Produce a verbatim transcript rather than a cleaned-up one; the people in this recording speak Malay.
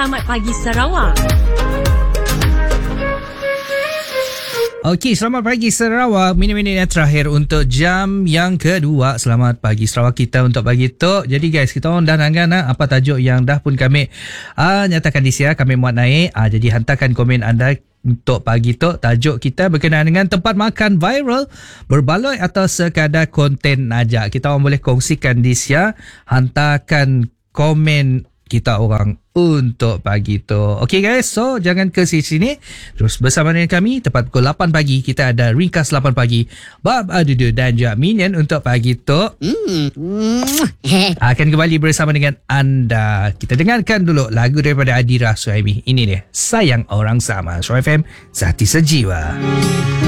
Selamat Pagi Sarawak. Okey, selamat pagi Sarawak. Minit-minit yang terakhir untuk jam yang kedua. Selamat pagi Sarawak kita untuk pagi tu. Jadi guys, kita orang dah nangan ha, apa tajuk yang dah pun kami uh, nyatakan di sini, kami muat naik. Uh, jadi hantarkan komen anda untuk pagi tu. Tajuk kita berkenaan dengan tempat makan viral, berbaloi atau sekadar konten aja. Kita orang boleh kongsikan di sini. Hantarkan komen kita orang untuk pagi tu. Okey guys, so jangan ke sini, terus bersama dengan kami. Tepat pukul lapan pagi kita ada ringkas lapan pagi Bob Adudu dan juga Minion untuk pagi tu. Akan kembali bersama dengan anda. Kita dengarkan dulu lagu daripada Adira Suhaimi. Ini dia, Sayang Orang Sama. Show F M, Zati Sejiwa.